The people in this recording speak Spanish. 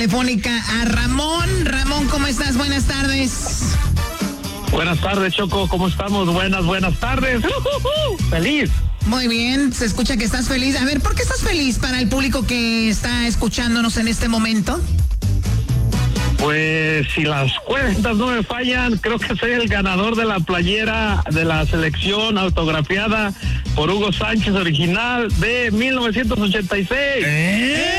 Telefónica a Ramón. Ramón, ¿cómo estás? Buenas tardes. Buenas tardes, Choco, ¿cómo estamos? Buenas tardes. ¡Feliz! Muy bien, se escucha que estás feliz. A ver, ¿por qué estás feliz para el público que está escuchándonos en este momento? Pues si las cuentas no me fallan, creo que soy el ganador de la playera de la selección autografiada por Hugo Sánchez, original de 1986.